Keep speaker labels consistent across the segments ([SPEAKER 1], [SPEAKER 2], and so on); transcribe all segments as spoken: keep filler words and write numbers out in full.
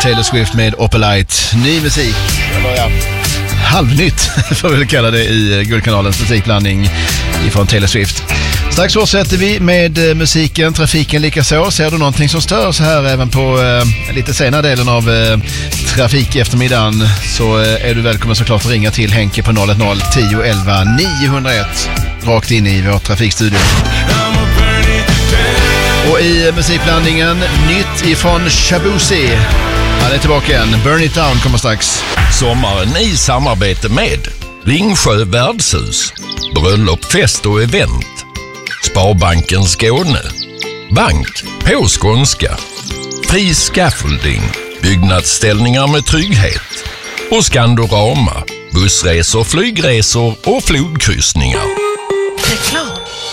[SPEAKER 1] Taylor Swift med Opalite. Ny musik, eller ja, halvnytt får vi väl kalla det i Guldkanalens musikblandning ifrån Taylor Swift. Strax fortsätter vi med musiken, trafiken likaså. Ser du någonting som stör så här även på eh, lite senare delen av eh, trafik eftermiddagen, så eh, är du välkommen såklart att ringa till Henke på noll ett noll tio elva niohundraett rakt in i vår trafikstudio. Och i musikblandningen, nytt ifrån Shabuzi. Han är tillbaka igen. Burn It Down kommer strax.
[SPEAKER 2] Sommaren i samarbete med Ringsjö värdshus, bröllop, fest och event, Sparbanken Skåne, bank på skånska, Fri Scaffolding, byggnadsställningar med trygghet och Skandorama, bussresor, flygresor och flodkryssningar.
[SPEAKER 3] Reklam.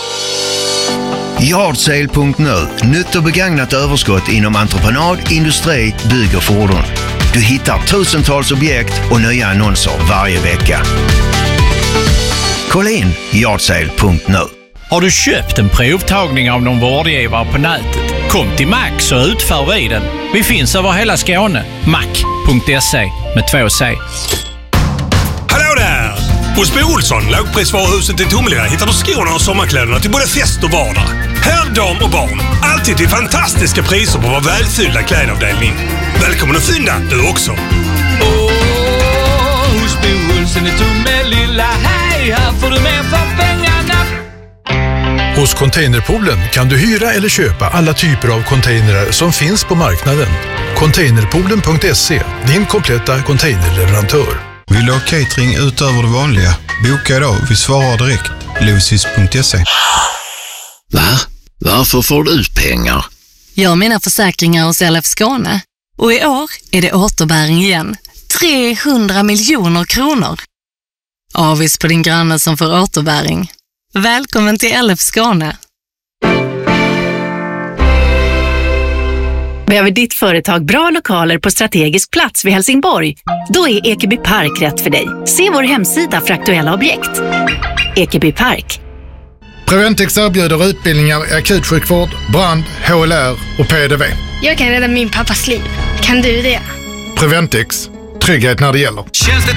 [SPEAKER 4] Yardsale punkt nu. Nytt och begagnat överskott inom entreprenad, industri, bygg och fordon. Du hittar tusentals objekt och nya annonser varje vecka. Kolla in Yardsale punkt nu.
[SPEAKER 5] Har du köpt en provtagning av någon vårdgivare på nätet? Kom till Max och utför vi den. Vi finns över hela Skåne. mac punkt se med två C.
[SPEAKER 6] Hallå där! Hos Bo Olsson, lågprisvaruhuset i Tomelilla, hittar du skorna och sommarkläderna till både fest och vardag. Herr, dam och barn. Alltid till fantastiska priser på vår välfyllda klädavdelning. Välkommen att fynda, du också.
[SPEAKER 7] Åh, hos Bo Olsson i Tomelilla, hej, här får du mer för pengarna.
[SPEAKER 8] Hos Containerpoolen kan du hyra eller köpa alla typer av containrar som finns på marknaden. Containerpoolen punkt se, din kompletta containerleverantör.
[SPEAKER 9] Vill du ha catering utöver det vanliga? Boka idag, vi svarar direkt. Lucis punkt se.
[SPEAKER 10] Va? Varför får du ut pengar?
[SPEAKER 11] Jag har mina försäkringar hos L F Skåne. Och i år är det återbäring igen. trehundra miljoner kronor. Avis på din granne som får återbäring. Välkommen till L F Skåne.
[SPEAKER 12] Behöver ditt företag bra lokaler på strategisk plats vid Helsingborg? Då är Ekeby Park rätt för dig. Se vår hemsida för aktuella objekt. Ekeby Park.
[SPEAKER 13] Preventix erbjuder utbildningar i akutsjukvård, brand, H L R och P D V.
[SPEAKER 14] Jag kan rädda min pappas liv. Kan du det?
[SPEAKER 13] Preventix. Trygghet när det gäller.
[SPEAKER 15] Känns det